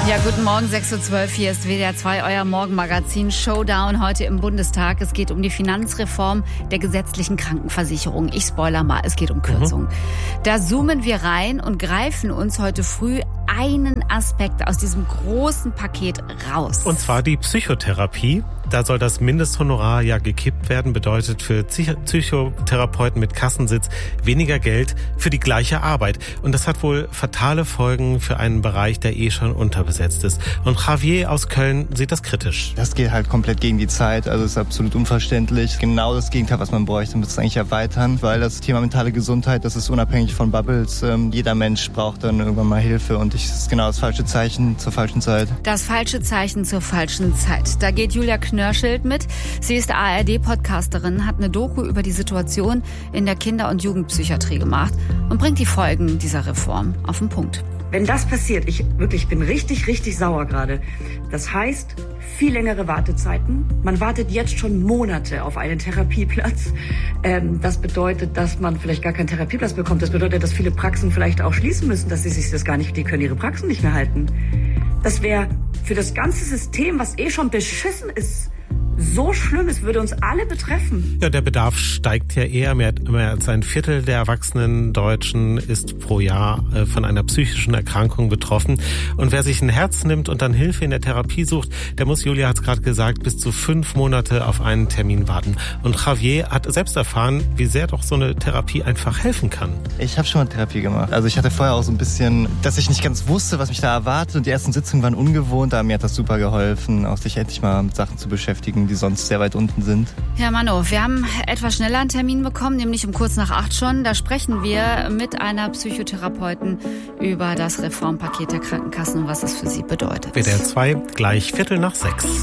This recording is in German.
Ja, guten Morgen, 6.12 Uhr. Hier ist WDR 2, euer Morgenmagazin Showdown heute im Bundestag. Es geht um die Finanzreform der gesetzlichen Krankenversicherung. Ich spoiler mal, es geht um Kürzungen. Da zoomen wir rein und greifen uns heute früh einen Aspekt aus diesem großen Paket raus. Und zwar die Psychotherapie. Da soll das Mindesthonorar ja gekippt werden, bedeutet für Psychotherapeuten mit Kassensitz weniger Geld für die gleiche Arbeit. Und das hat wohl fatale Folgen für einen Bereich, der schon unterbesetzt ist. Und Javier aus Köln sieht das kritisch. Das geht halt komplett gegen die Zeit, also ist absolut unverständlich. Genau das Gegenteil, was man bräuchte, man muss es eigentlich erweitern, weil das Thema mentale Gesundheit, das ist unabhängig von Bubbles. Jeder Mensch braucht dann irgendwann mal Hilfe und es ist genau das falsche Zeichen zur falschen Zeit. Das falsche Zeichen zur falschen Zeit. Da geht Julia Knörschild mit. Sie ist ARD-Podcasterin, hat eine Doku über die Situation in der Kinder- und Jugendpsychiatrie gemacht und bringt die Folgen dieser Reform auf den Punkt. Wenn das passiert, ich bin richtig sauer gerade. Das heißt, viel längere Wartezeiten. Man wartet jetzt schon Monate auf einen Therapieplatz. Das bedeutet, dass man vielleicht gar keinen Therapieplatz bekommt. Das bedeutet, dass viele Praxen vielleicht auch schließen müssen, dass sie sich das gar nicht, die können ihre Praxen nicht mehr halten. Das wäre für das ganze System, was schon beschissen ist, so schlimm, es würde uns alle betreffen. Ja, der Bedarf steigt ja eher. Mehr als ein Viertel der erwachsenen Deutschen ist pro Jahr von einer psychischen Erkrankung betroffen. Und wer sich ein Herz nimmt und dann Hilfe in der Therapie sucht, der muss, Julia hat es gerade gesagt, bis zu 5 Monate auf einen Termin warten. Und Javier hat selbst erfahren, wie sehr doch so eine Therapie einfach helfen kann. Ich habe schon mal Therapie gemacht. Also ich hatte vorher auch so ein bisschen, dass ich nicht ganz wusste, was mich da erwartet. Und die ersten Sitzungen waren ungewohnt, aber mir hat das super geholfen, auch sich endlich mal mit Sachen zu beschäftigen, die sonst sehr weit unten sind. Ja, Mano, wir haben etwas schneller einen Termin bekommen, nämlich um kurz nach 8 schon. Da sprechen wir mit einer Psychotherapeutin über das Reformpaket der Krankenkassen und was es für sie bedeutet. WDR 2, gleich 5:45.